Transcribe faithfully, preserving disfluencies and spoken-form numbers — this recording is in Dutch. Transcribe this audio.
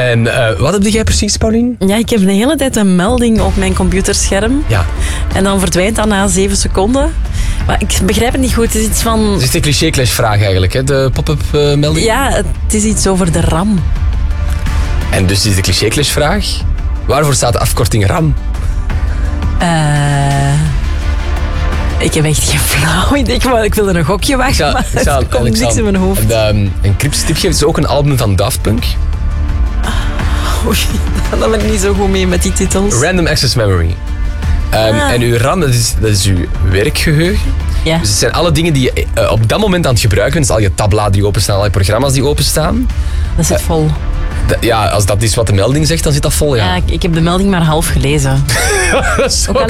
En uh, wat heb jij precies, Paulien? Ja, ik heb de hele tijd een melding op mijn computerscherm. Ja. En dan verdwijnt dat na zeven seconden. Maar ik begrijp het niet goed. Het is iets van... Het is de cliché-clash-vraag eigenlijk, hè? De pop-up uh, melding. Ja, het is iets over de RAM. En dus is de cliché-clash-vraag... Waarvoor staat de afkorting RAM? Eh... Uh... Ik heb echt geen flauw idee. Ik wil er een gokje wagen, zal, maar zal, er komt niks in mijn hoofd. Een, een cryptisch tip geven. Het is ook een album van Daft Punk. Oei, daar ben ik niet zo goed mee met die titels. Random Access Memory. Um, ah. En uw RAM, dat is, dat is uw werkgeheugen. Ja. Dus het zijn alle dingen die je uh, op dat moment aan het gebruiken bent. Dus al je tabbladen die openstaan, al je programma's die openstaan. Dat zit uh, vol. D- ja, als dat is wat de melding zegt, dan zit dat vol, ja. Ja, ik, ik heb de melding maar half gelezen. dat is ook al